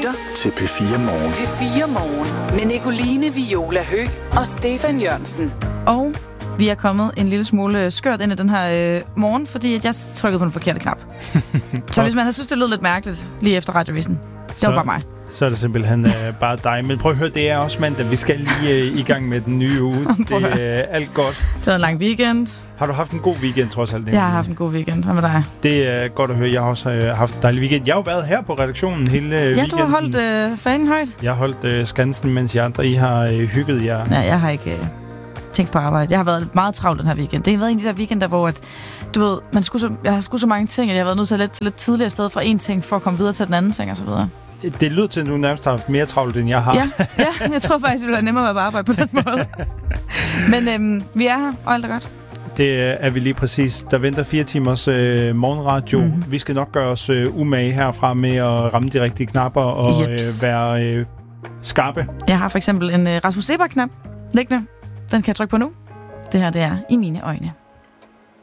lytter til P4 Morgen. P4 Morgen med Nicoline Viola Høgh og Stefan Jørgensen. Og vi er kommet en lille smule skørt ind i den her morgen, fordi at jeg trykkede på den forkerte knap. Så hvis man havde synes, det lød lidt mærkeligt lige efter radiovisen, det var bare mig. Så er det simpelthen bare dig. Men prøv at høre, det er også mandag. Vi skal lige i gang med den nye uge. Det er alt godt. Det var en lang weekend. Har du haft en god weekend, trods alt? Jeg har haft en god weekend. Hvad med dig? Det er godt at høre. Jeg har også haft en dejlig weekend. Jeg har jo været her på redaktionen hele weekenden. Ja, du har holdt fanen højt. Jeg har holdt Skansen, mens I andre I har hygget jer. Ja, jeg har ikke tænkt på arbejde. Jeg har været meget travlt den her weekend. Det har været en af de der weekender, hvor at, du ved, jeg har sgu så mange ting, at jeg har været nødt til at lidt tidligere sted fra en ting, for at komme videre til den anden ting og så videre. Det lyder til, at du nærmest har haft mere travlt, end jeg har. Ja, jeg tror faktisk, det bliver nemmere at være på arbejde på den måde. Men vi er her, og alt er godt. Det er vi lige præcis. Der venter 4 timers morgenradio. Mm-hmm. Vi skal nok gøre os umage herfra med at ramme de rigtige knapper og være skarpe. Jeg har for eksempel en Rasmus Seebach-knap liggende. Den kan jeg trykke på nu. Det her, det er I mine øjne.